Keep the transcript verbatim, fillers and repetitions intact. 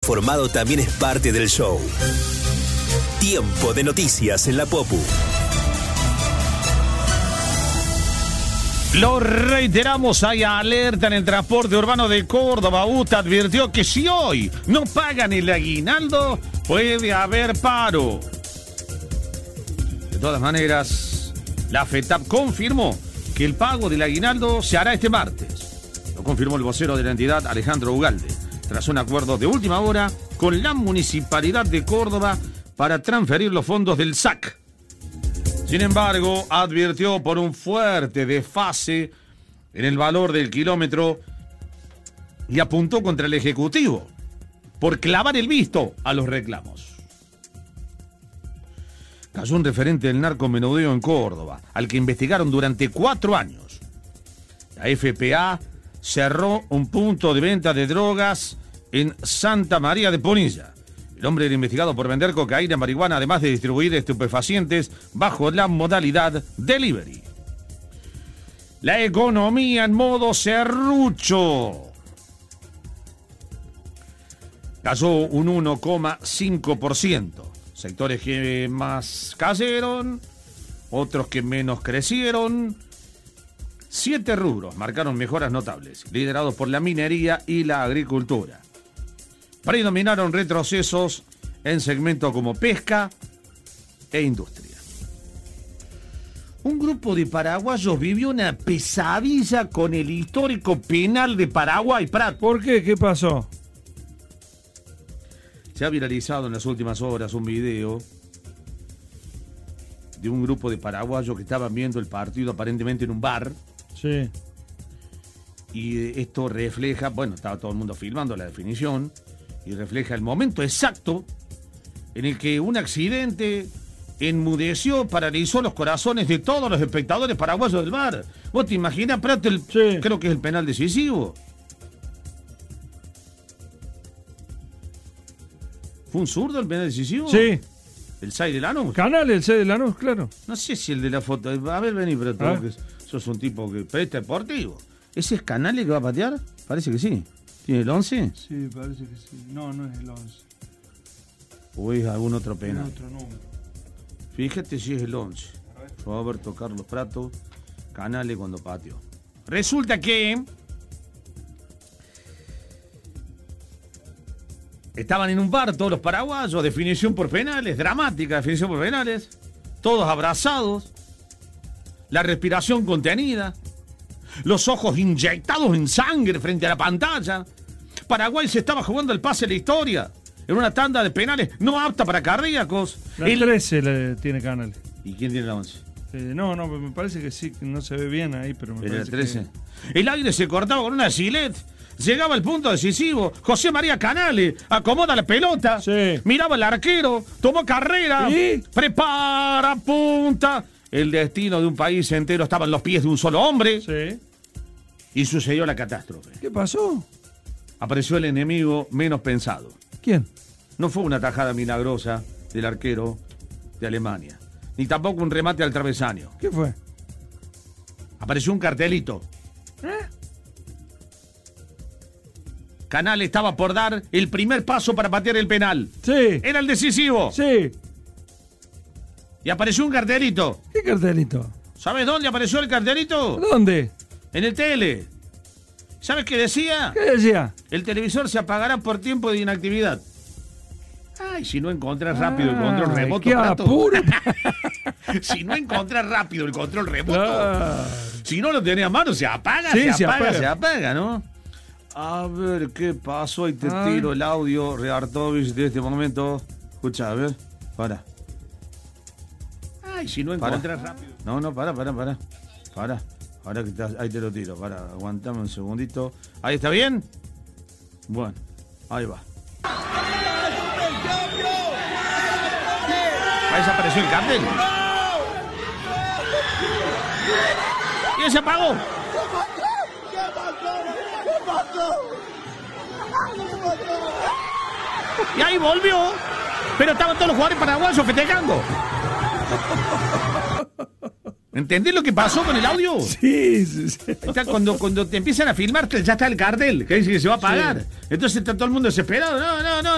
informado también es parte del show. Tiempo de noticias en la Popu. Lo reiteramos, hay alerta en el transporte urbano de Córdoba. U T A advirtió que si hoy no pagan el aguinaldo, puede haber paro. De todas maneras, la FETAP confirmó que el pago del aguinaldo se hará este martes. Lo confirmó el vocero de la entidad, Alejandro Ugalde, tras un acuerdo de última hora con la Municipalidad de Córdoba para transferir los fondos del S A C. Sin embargo, advirtió por un fuerte desfase en el valor del kilómetro y apuntó contra el Ejecutivo por clavar el visto a los reclamos. Cayó un referente del narcomenudeo en Córdoba, al que investigaron durante cuatro años. La F P A cerró un punto de venta de drogas en Santa María de Punilla. El hombre era investigado por vender cocaína y marihuana, además de distribuir estupefacientes bajo la modalidad delivery. La economía en modo serrucho. Cayó un uno coma cinco por ciento. Sectores que más cayeron, otros que menos crecieron. Siete rubros marcaron mejoras notables, liderados por la minería y la agricultura. Predominaron retrocesos en segmentos como pesca e industria. Un grupo de paraguayos vivió una pesadilla con el histórico penal de Paraguay Prat. ¿Por qué? ¿Qué pasó? Se ha viralizado en las últimas horas un video de un grupo de paraguayos que estaban viendo el partido aparentemente en un bar. Sí. Y esto refleja, bueno, estaba todo el mundo filmando la definición, y refleja el momento exacto en el que un accidente enmudeció, paralizó los corazones de todos los espectadores paraguayos del bar. ¿Vos te imaginas, Prat, el, sí. creo que es el penal decisivo? ¿Fue un zurdo el penal decisivo? Sí. ¿El seis de Lanús? Canal, el seis de Lanús, claro. No sé si el de la foto. A ver, vení, Prat, ¿Ah? que sos un tipo que presta deportivo. ¿Ese es Canale que va a patear? Parece que sí. ¿Tiene el once? Sí, parece que sí. No, no es el once. ¿O es algún otro penal? Es otro número. Fíjate si es el once. Roberto Carlos Prato, Canale cuando pateó. Resulta que estaban en un bar todos los paraguayos, definición por penales, dramática definición por penales, todos abrazados, la respiración contenida, los ojos inyectados en sangre frente a la pantalla. Paraguay se estaba jugando el pase de la historia en una tanda de penales no apta para cardíacos. La el trece le tiene Canal. ¿Y quién tiene la once? Eh, no, no, me parece que sí, que no se ve bien ahí, pero me ¿Era parece el trece? Que... El aire se cortaba con una gilet. Llegaba el punto decisivo. José María Canale acomoda la pelota. Sí. Miraba al arquero. Tomó carrera. ¿Y? Prepara, punta. El destino de un país entero estaba en los pies de un solo hombre. Sí. Y sucedió la catástrofe. ¿Qué pasó? Apareció el enemigo menos pensado. ¿Quién? No fue una tajada milagrosa del arquero de Alemania, ni tampoco un remate al travesaño. ¿Qué fue? Apareció un cartelito. ¿Eh? Canal estaba por dar el primer paso para patear el penal. Sí. Era el decisivo. Sí. Y apareció un cartelito. ¿Qué cartelito? ¿Sabes dónde apareció el cartelito? ¿Dónde? En el tele. ¿Sabes qué decía? ¿Qué decía? El televisor se apagará por tiempo de inactividad. Ay, si no encontrás rápido el control remoto. ¡Qué Prato. apuro! Si no encontrás rápido el control remoto. Ah. Si no lo tenés a mano, se apaga, Sí, se, se apaga, apaga. se apaga, ¿no? A ver, ¿qué pasó? Y te Ah. tiro el audio, Reartovich, de este momento. Escucha, a ver, para. Ay, si no encontrás rápido. No, no, para, para, para. Para. Ahora que estás, ahí te lo tiro, para, aguantame un segundito. ¿Ahí está bien? Bueno, ahí va. Ahí desapareció el cartel. Y se apagó. Y ahí volvió. Pero estaban todos los jugadores paraguayos festejando. ¿Entendés lo que pasó con el audio? Sí, sí, sí. Está cuando, cuando te empiezan a filmar, ya está el cartel, que dice que se va a apagar. Sí. Entonces está todo el mundo desesperado. No, no, no.